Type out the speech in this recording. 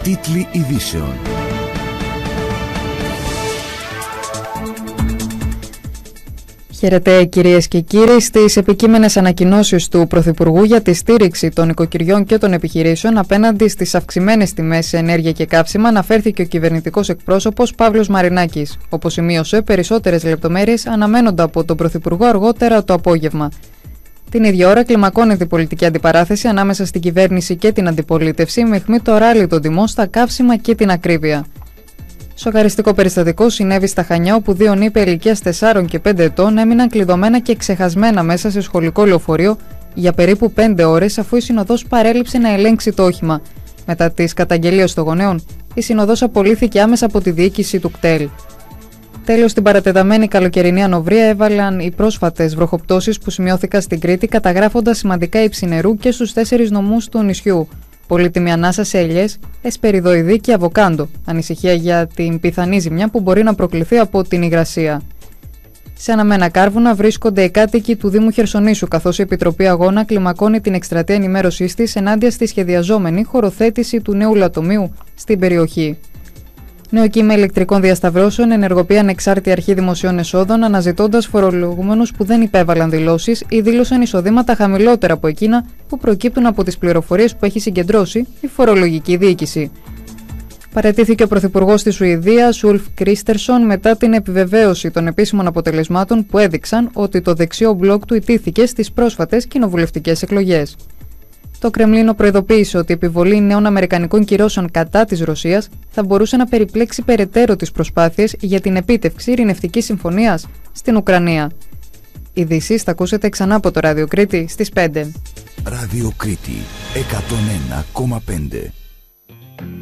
Τίτλοι ειδήσεων. Χαίρετε κυρίες και κύριοι. Στις επικείμενες ανακοινώσεις του Πρωθυπουργού για τη στήριξη των οικοκυριών και των επιχειρήσεων απέναντι στις αυξημένες τιμές σε ενέργεια και καύσιμα αναφέρθηκε ο κυβερνητικός εκπρόσωπος Παύλος Μαρινάκης. Όπως σημείωσε, περισσότερες λεπτομέρειες αναμένονται από τον Πρωθυπουργό αργότερα το απόγευμα. Την ίδια ώρα κλιμακώνεται η πολιτική αντιπαράθεση ανάμεσα στην κυβέρνηση και την αντιπολίτευση με αιχμή το ράλι των τιμών στα καύσιμα και την ακρίβεια. Σοκαριστικό περιστατικό συνέβη στα Χανιά, όπου δύο νήπια ηλικίας 4 και 5 ετών έμειναν κλειδωμένα και ξεχασμένα μέσα σε σχολικό λεωφορείο για περίπου 5 ώρες, αφού η συνοδός παρέλειψε να ελέγξει το όχημα. Μετά τις καταγγελίες των γονέων, η συνοδός απολύθηκε άμεσα από τη διοίκηση του κτέλ. Τέλος, στην παρατεταμένη καλοκαιρινή ανοβρία έβαλαν οι πρόσφατες βροχοπτώσεις που σημειώθηκαν στην Κρήτη, καταγράφοντας σημαντικά ύψη νερού και στους 4 νομούς του νησιού. Πολύτιμη ανάσα σε ελιές, εσπεριδοειδή και αβοκάντο. Ανησυχία για την πιθανή ζημιά που μπορεί να προκληθεί από την υγρασία. Σε αναμένα κάρβουνα βρίσκονται οι κάτοικοι του Δήμου Χερσονήσου, καθώς η Επιτροπή Αγώνα κλιμακώνει την εκστρατεία ενημέρωσής της ενάντια στη σχεδιαζόμενη χωροθέτηση του νέου λατομείου στην περιοχή. Νέο κύμα ηλεκτρικών διασταυρώσεων ενεργοποιεί ανεξάρτητη αρχή δημοσίων εσόδων, αναζητώντας φορολογούμενους που δεν υπέβαλαν δηλώσεις ή δήλωσαν εισοδήματα χαμηλότερα από εκείνα που προκύπτουν από τις πληροφορίες που έχει συγκεντρώσει η φορολογική διοίκηση. Παραιτήθηκε ο Πρωθυπουργός της Σουηδίας, Ουλφ Κρίστερσον, μετά την επιβεβαίωση των επίσημων αποτελεσμάτων που έδειξαν ότι το δεξιό μπλοκ του ιτήθηκε στις πρόσφατες κοινοβουλευτικές εκλογές. Το Κρεμλίνο προειδοποίησε ότι η επιβολή νέων αμερικανικών κυρώσεων κατά της Ρωσίας θα μπορούσε να περιπλέξει περαιτέρω τις προσπάθειες για την επίτευξη ειρηνευτικής συμφωνίας στην Ουκρανία. Ειδήσεις θα ακούσετε ξανά από το Ράδιο Κρήτη στις 5. Ράδιο Κρήτη 101,5.